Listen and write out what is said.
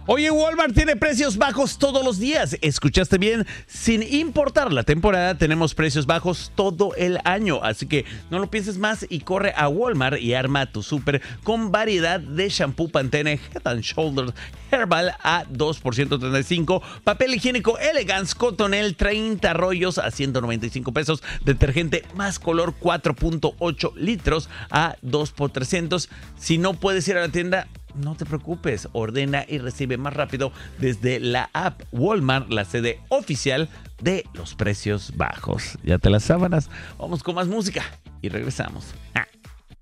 Oye, Walmart tiene precios bajos todos los días. ¿Escuchaste bien? Sin importar la temporada, tenemos precios bajos todo el año. Así que no lo pienses más y corre a Walmart y arma tu súper con variedad de shampoo Pantene Head and Shoulders Herbal a 2 por 135, papel higiénico Elegance Cotonel 30 rollos a 195 pesos, detergente Más Color 4.8 litros a 2 por 300. Si no puedes ir a la tienda, no te preocupes, ordena y recibe más rápido desde la app Walmart, la sede oficial de los precios bajos. Ya te las sábanas, vamos con más música y regresamos. ¡Ja!